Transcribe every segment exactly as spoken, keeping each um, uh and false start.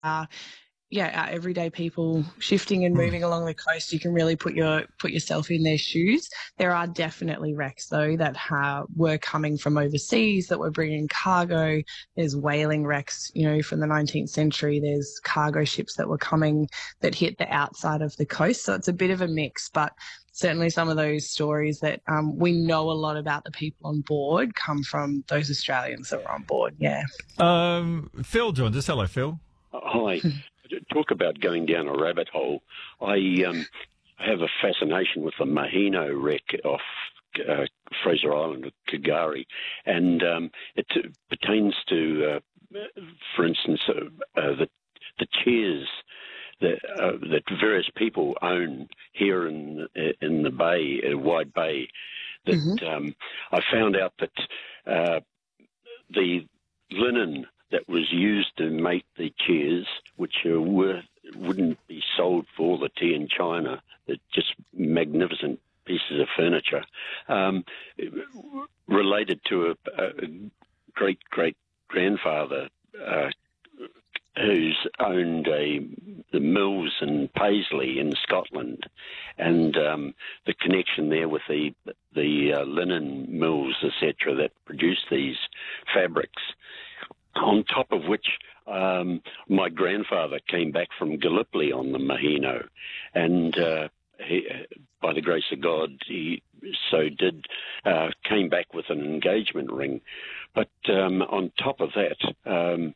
uh, yeah, our everyday people shifting and moving along the coast, you can really put your put yourself in their shoes. There are definitely wrecks though that ha- were coming from overseas that were bringing cargo. There's whaling wrecks, you know, from the nineteenth century. There's cargo ships that were coming that hit the outside of the coast. So it's a bit of a mix, but certainly some of those stories that um, we know a lot about the people on board come from those Australians that were on board. Yeah. Um, Phil joins us. Hello, Phil. Hi. Talk about going down a rabbit hole. I um, have a fascination with the Mahino wreck off uh, Fraser Island at Kagari, and um, it uh, pertains to, uh, for instance, uh, uh, the, the chairs that, uh, that various people own here in in the bay, uh, Wide Bay. That mm-hmm. um, I found out that uh, the linen that was used to make the chairs, which are worth, wouldn't be sold for all the tea in China. They're just magnificent pieces of furniture, um, related to a, a great-great-grandfather uh, who's owned a, the mills in Paisley in Scotland, and um, the connection there with the, the uh, linen mills, et cetera, that produce these fabrics. On top of which, um, my grandfather came back from Gallipoli on the Mahino, and uh, he, by the grace of God, he so did, uh, came back with an engagement ring. But um, on top of that, um,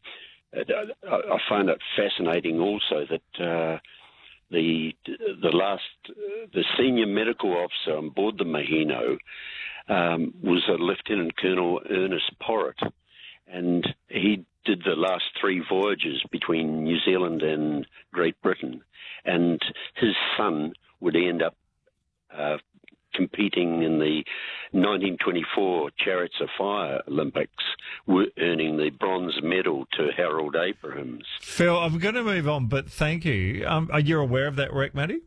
I find it fascinating also that uh, the the last, the senior medical officer on board the Mahino um, was a Lieutenant Colonel Ernest Porritt. And he did the last three voyages between New Zealand and Great Britain. And his son would end up uh, competing in the nineteen twenty-four Chariots of Fire Olympics, earning the bronze medal to Harold Abrahams. Phil, I'm going to move on, but thank you. Um, are you aware of that wreck, Maddie?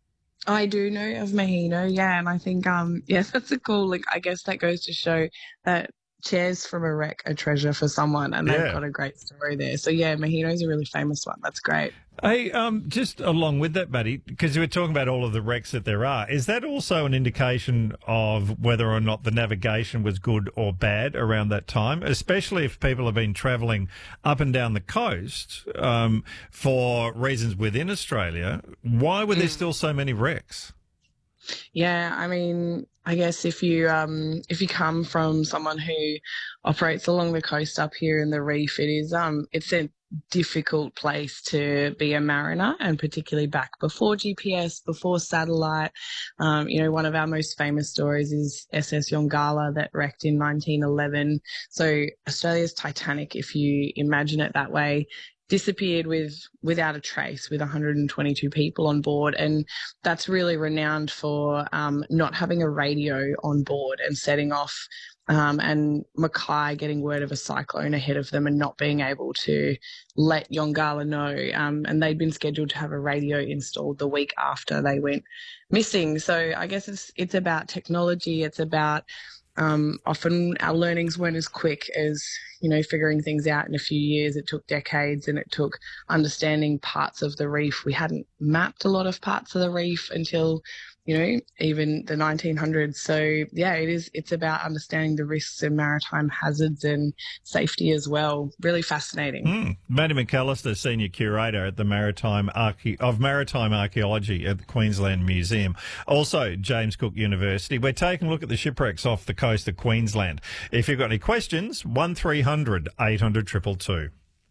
I do know of Mahino, yeah, and I think, um, yes, that's a cool, like, I guess that goes to show that chairs from a wreck a treasure for someone, and they've yeah. got a great story there. So yeah, Mahino's a really famous one. That's great. Hey, um, just along with that, Maddie, because we're talking about all of the wrecks that there are, is that also an indication of whether or not the navigation was good or bad around that time, especially if people have been travelling up and down the coast um, for reasons within Australia? Why were there mm. still so many wrecks? Yeah, I mean, I guess if you um if you come from someone who operates along the coast up here in the reef, it is um it's a difficult place to be a mariner, and particularly back before G P S, before satellite. Um, you know, one of our most famous stories is S S Yongala that wrecked in nineteen eleven. So Australia's Titanic, if you imagine it that way, disappeared with without a trace, with one hundred twenty-two people on board, and that's really renowned for um, not having a radio on board and setting off, um, and Mackay getting word of a cyclone ahead of them and not being able to let Yongala know. Um, and they'd been scheduled to have a radio installed the week after they went missing. So I guess it's it's about technology. It's about Um, often our learnings weren't as quick as, you know, figuring things out in a few years. It took decades, and it took understanding parts of the reef. We hadn't mapped a lot of parts of the reef until, you know, even the nineteen hundreds. So, yeah, it is. It's about understanding the risks and maritime hazards and safety as well. Really fascinating. Mm. Maddie McAllister, Senior Curator at the Maritime Archae- of Maritime Archaeology at the Queensland Museum. Also, James Cook University. We're taking a look at the shipwrecks off the coast of Queensland. If you've got any questions, one three hundred eight hundred two two two.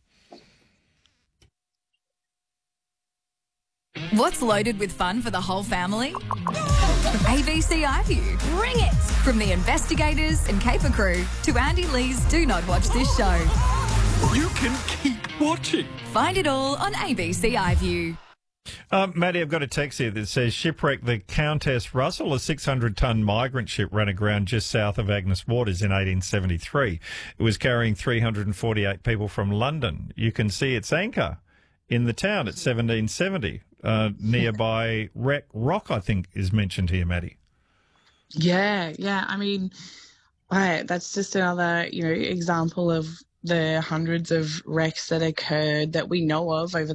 What's loaded with fun for the whole family? A B C iView. Bring it! From the investigators and caper crew to Andy Lee's Do Not Watch This Show. You can keep watching. Find it all on A B C iView. Um, Maddie, I've got a text here that says shipwreck the Countess Russell, a six hundred tonne migrant ship, ran aground just south of Agnes Waters in eighteen seventy-three. It was carrying three hundred forty-eight people from London. You can see its anchor in the town at seventeen seventy. Uh, nearby Wreck Rock, I think, is mentioned here, Maddie. Yeah, yeah. I mean, right, that's just another, you know, example of the hundreds of wrecks that occurred that we know of over